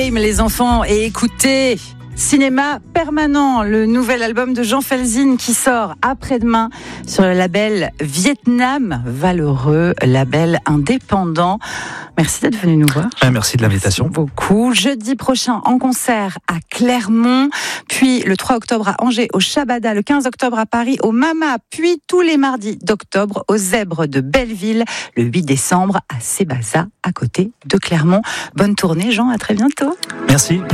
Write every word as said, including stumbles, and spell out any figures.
Les enfants, et écoutez, Cinéma Permanent, le nouvel album de Jean Felzine qui sort après-demain sur le label Vietnam Valeureux, label indépendant. Merci d'être venu nous voir. Merci de l'invitation. Merci beaucoup. Jeudi prochain en concert à Clermont, puis le trois octobre à Angers au Shabada, le quinze octobre à Paris au Mama, puis tous les mardis d'octobre aux Zèbres de Belleville, le huit décembre à Sébaza à côté de Clermont. Bonne tournée Jean, à très bientôt. Merci.